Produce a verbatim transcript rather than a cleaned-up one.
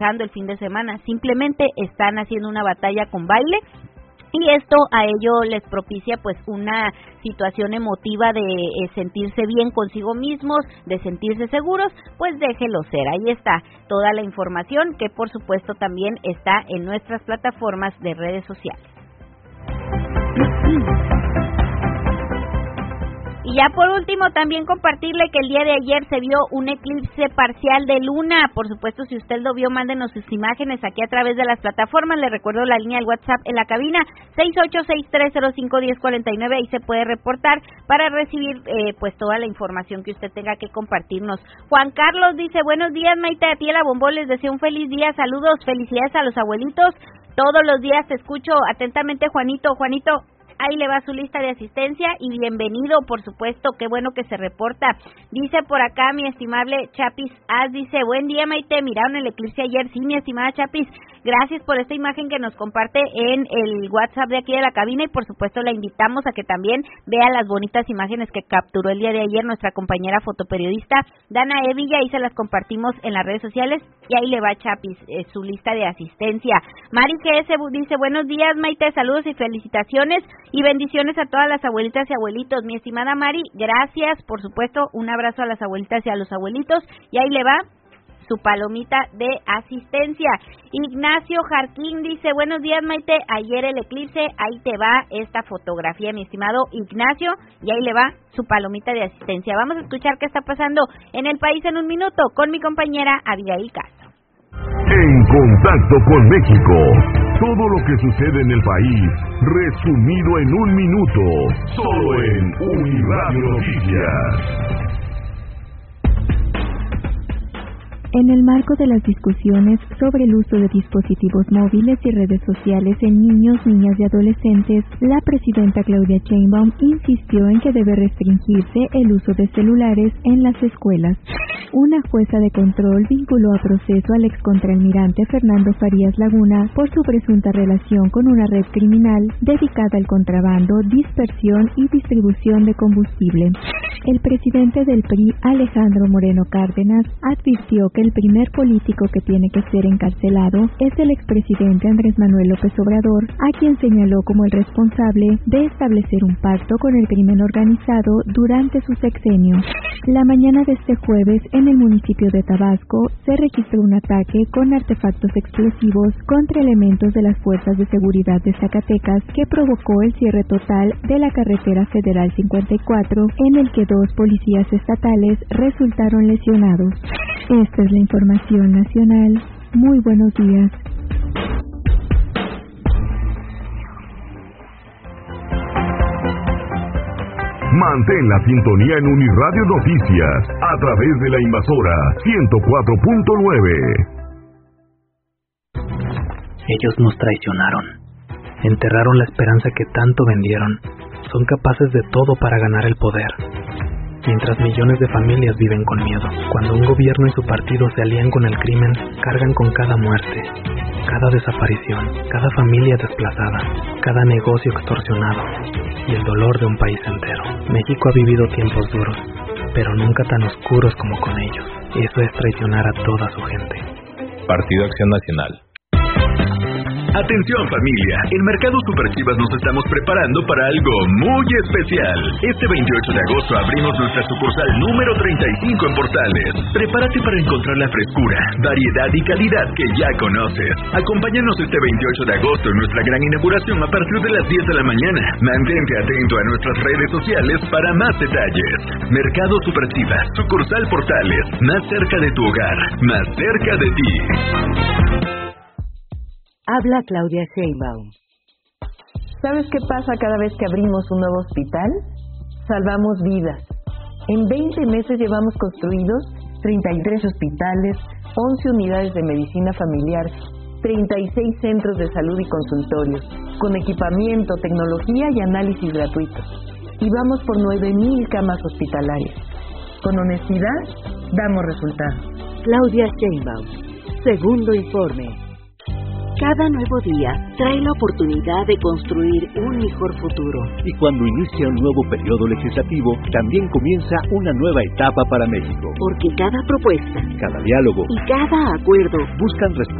el fin de semana, simplemente están haciendo una batalla con baile. Y esto a ello les propicia pues una situación emotiva de eh, sentirse bien consigo mismos, de sentirse seguros, pues déjelo ser. Ahí está toda la información que por supuesto también está en nuestras plataformas de redes sociales. Y ya por último también compartirle que el día de ayer se vio un eclipse parcial de luna. Por supuesto, si usted lo vio, mándenos sus imágenes aquí a través de las plataformas. Le recuerdo la línea del WhatsApp en la cabina, seis ocho seis tres cero cinco uno cero cuatro nueve. Ahí se puede reportar para recibir eh, pues toda la información que usted tenga que compartirnos. Juan Carlos dice, buenos días, Maite, a ti a la Bombón, les deseo un feliz día, saludos, felicidades a los abuelitos. Todos los días te escucho atentamente, Juanito. Juanito, ahí le va su lista de asistencia y bienvenido, por supuesto, qué bueno que se reporta. Dice por acá mi estimable Chapis Az, dice, buen día, Maite, miraron el eclipse ayer. Sí, mi estimada Chapis, gracias por esta imagen que nos comparte en el WhatsApp de aquí de la cabina y por supuesto la invitamos a que también vea las bonitas imágenes que capturó el día de ayer nuestra compañera fotoperiodista Dana Evilla, ahí se las compartimos en las redes sociales y ahí le va Chapis eh, su lista de asistencia. Mari G S dice, buenos días, Maite, saludos y felicitaciones y bendiciones a todas las abuelitas y abuelitos. Mi estimada Mari, gracias, por supuesto, un abrazo a las abuelitas y a los abuelitos y ahí le va su palomita de asistencia. Ignacio Jarquín dice, buenos días, Maite, ayer el eclipse, ahí te va esta fotografía, mi estimado Ignacio, y ahí le va su palomita de asistencia. Vamos a escuchar qué está pasando en el país en un minuto con mi compañera Abigail Castro. En contacto con México, todo lo que sucede en el país, resumido en un minuto, solo en Uniradio Noticias. En el marco de las discusiones sobre el uso de dispositivos móviles y redes sociales en niños, niñas y adolescentes, la presidenta Claudia Sheinbaum insistió en que debe restringirse el uso de celulares en las escuelas. Una jueza de control vinculó a proceso al excontralmirante Fernando Farías Laguna por su presunta relación con una red criminal dedicada al contrabando, dispersión y distribución de combustible. El presidente del P R I, Alejandro Moreno Cárdenas, advirtió que el primer político que tiene que ser encarcelado es el expresidente Andrés Manuel López Obrador, a quien señaló como el responsable de establecer un pacto con el crimen organizado durante su sexenio. La mañana de este jueves, en el municipio de Tabasco, se registró un ataque con artefactos explosivos contra elementos de las fuerzas de seguridad de Zacatecas que provocó el cierre total de la carretera federal cincuenta y cuatro, en el que dos policías estatales resultaron lesionados. Esta es la información nacional. Muy buenos días. Mantén la sintonía en Uniradio Noticias a través de la invasora ciento cuatro punto nueve. Ellos nos traicionaron. Enterraron la esperanza que tanto vendieron. Son capaces de todo para ganar el poder. Mientras millones de familias viven con miedo. Cuando un gobierno y su partido se alían con el crimen, cargan con cada muerte, cada desaparición, cada familia desplazada, cada negocio extorsionado y el dolor de un país entero. México ha vivido tiempos duros, pero nunca tan oscuros como con ellos. Eso es traicionar a toda su gente. Partido Acción Nacional. Atención familia, en Mercado Superchivas nos estamos preparando para algo muy especial. Este veintiocho de agosto abrimos nuestra sucursal número treinta y cinco en Portales. Prepárate para encontrar la frescura, variedad y calidad que ya conoces. Acompáñanos este veintiocho de agosto en nuestra gran inauguración a partir de las diez de la mañana. Mantente atento a nuestras redes sociales para más detalles. Mercado Superchivas, sucursal Portales, más cerca de tu hogar, más cerca de ti. Habla Claudia Sheinbaum. ¿Sabes qué pasa cada vez que abrimos un nuevo hospital? Salvamos vidas. En veinte meses llevamos construidos treinta y tres hospitales, once unidades de medicina familiar, treinta y seis centros de salud y consultorios, con equipamiento, tecnología y análisis gratuitos. Y vamos por nueve mil camas hospitalarias. Con honestidad, damos resultados. Claudia Sheinbaum. Segundo informe. Cada nuevo día trae la oportunidad de construir un mejor futuro. Y cuando inicia un nuevo periodo legislativo, también comienza una nueva etapa para México. Porque cada propuesta, cada diálogo y cada acuerdo buscan respuestas